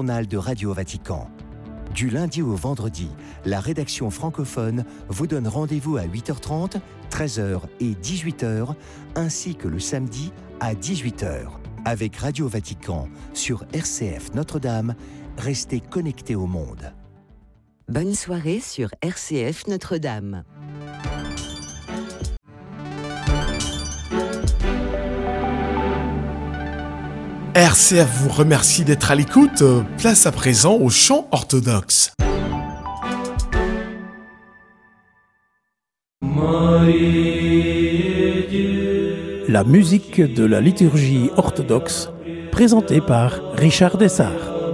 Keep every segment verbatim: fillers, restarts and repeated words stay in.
journal de Radio Vatican. Du lundi au vendredi, la rédaction francophone vous donne rendez-vous à huit heures trente, treize heures et dix-huit heures, ainsi que le samedi à dix-huit heures. Avec Radio Vatican sur R C F Notre-Dame, restez connectés au monde. Bonne soirée sur R C F Notre-Dame. R C F vous remercie d'être à l'écoute. Place à présent au chant orthodoxe. La musique de la liturgie orthodoxe, présentée par Richard Dessart.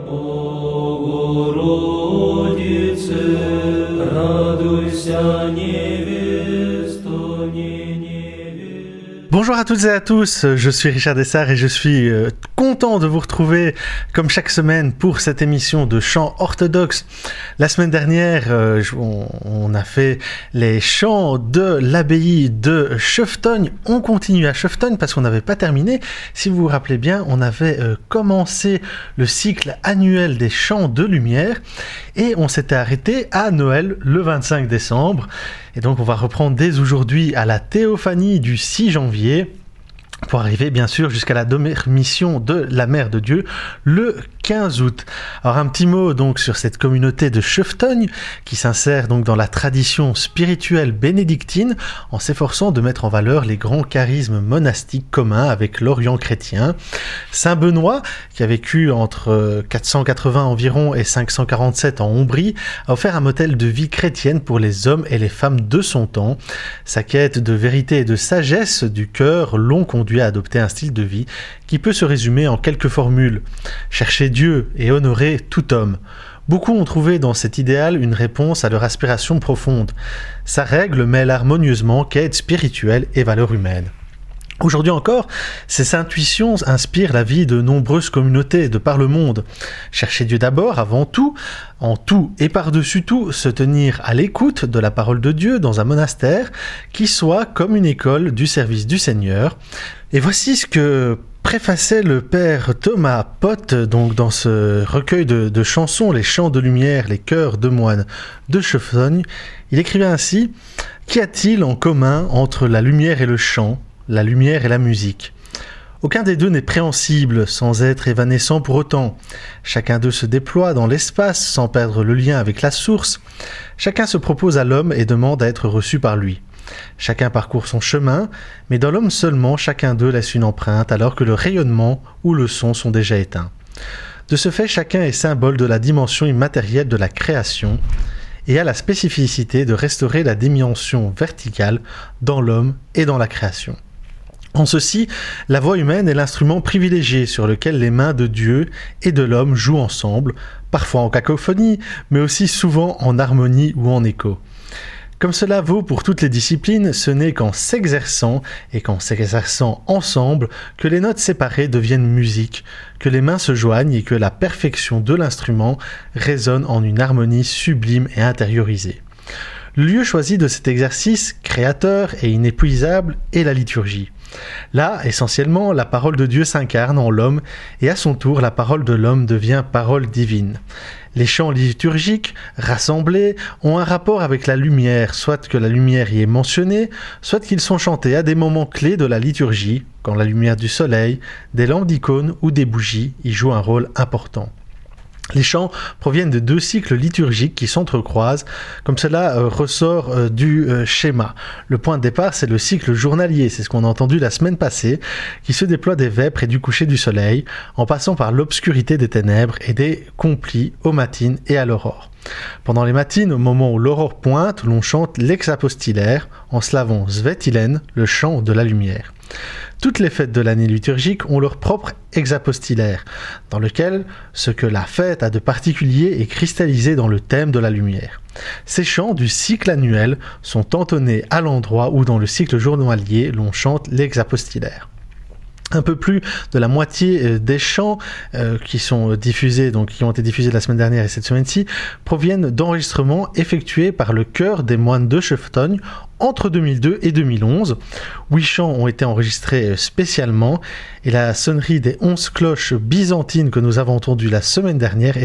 Bonjour à toutes et à tous, je suis Richard Dessart et je suis euh, content de vous retrouver comme chaque semaine pour cette émission de chants orthodoxes. La semaine dernière, euh, on, on a fait les chants de l'abbaye de Schöftogne. On continue à Schöftogne parce qu'on n'avait pas terminé. Si vous vous rappelez bien, on avait euh, commencé le cycle annuel des chants de lumière et on s'était arrêté à Noël le vingt-cinq décembre. Et donc on va reprendre dès aujourd'hui à la théophanie du six janvier pour arriver bien sûr jusqu'à la dormition de la Mère de Dieu le quinze août. Alors un petit mot donc sur cette communauté de Schöftogne qui s'insère donc dans la tradition spirituelle bénédictine en s'efforçant de mettre en valeur les grands charismes monastiques communs avec l'Orient chrétien. Saint Benoît, qui a vécu entre quatre cent quatre-vingts environ et cinq cent quarante-sept en Ombrie, a offert un modèle de vie chrétienne pour les hommes et les femmes de son temps. Sa quête de vérité et de sagesse du cœur l'ont conduit à adopter un style de vie qui peut se résumer en quelques formules. Chercher Dieu et honorer tout homme. Beaucoup ont trouvé dans cet idéal une réponse à leur aspiration profonde. Sa règle mêle harmonieusement quête spirituelle et valeurs humaines. Aujourd'hui encore, ces intuitions inspirent la vie de nombreuses communautés de par le monde. Chercher Dieu d'abord, avant tout, en tout et par-dessus tout, se tenir à l'écoute de la parole de Dieu dans un monastère qui soit comme une école du service du Seigneur. Et voici ce que préfaçait le père Thomas Pott donc dans ce recueil de, de chansons, les chants de lumière, les chœurs de moines de Schöftogne. Il écrivait ainsi: qu'y a-t-il en commun entre la lumière et le chant, la lumière et la musique? Aucun des deux n'est préhensible sans être évanescent pour autant. Chacun d'eux se déploie dans l'espace sans perdre le lien avec la source. Chacun se propose à l'homme et demande à être reçu par lui. Chacun parcourt son chemin, mais dans l'homme seulement, chacun d'eux laisse une empreinte alors que le rayonnement ou le son sont déjà éteints. De ce fait, chacun est symbole de la dimension immatérielle de la création et a la spécificité de restaurer la dimension verticale dans l'homme et dans la création. En ceci, la voix humaine est l'instrument privilégié sur lequel les mains de Dieu et de l'homme jouent ensemble, parfois en cacophonie, mais aussi souvent en harmonie ou en écho. Comme cela vaut pour toutes les disciplines, ce n'est qu'en s'exerçant et qu'en s'exerçant ensemble que les notes séparées deviennent musique, que les mains se joignent et que la perfection de l'instrument résonne en une harmonie sublime et intériorisée. Le lieu choisi de cet exercice créateur et inépuisable est la liturgie. Là, essentiellement, la parole de Dieu s'incarne en l'homme et à son tour, la parole de l'homme devient parole divine. Les chants liturgiques, rassemblés, ont un rapport avec la lumière, soit que la lumière y est mentionnée, soit qu'ils sont chantés à des moments clés de la liturgie, quand la lumière du soleil, des lampes d'icônes ou des bougies y jouent un rôle important. Les chants proviennent de deux cycles liturgiques qui s'entrecroisent, comme cela euh, ressort euh, du euh, schéma. Le point de départ, c'est le cycle journalier, c'est ce qu'on a entendu la semaine passée, qui se déploie des vêpres et du coucher du soleil, en passant par l'obscurité des ténèbres et des complis aux matines et à l'aurore. Pendant les matines, au moment où l'aurore pointe, l'on chante l'exapostilaire, en slavon svetilen, le chant de la lumière. Toutes les fêtes de l'année liturgique ont leur propre exapostilaire, dans lequel ce que la fête a de particulier est cristallisé dans le thème de la lumière. Ces chants du cycle annuel sont entonnés à l'endroit où dans le cycle journalier l'on chante l'exapostilaire. Un peu plus de la moitié des chants euh, qui sont diffusés, donc qui ont été diffusés la semaine dernière et cette semaine-ci, proviennent d'enregistrements effectués par le chœur des moines de Schöftogne entre deux mille deux et deux mille onze. Huit chants ont été enregistrés spécialement et la sonnerie des onze cloches byzantines que nous avons entendues la semaine dernière est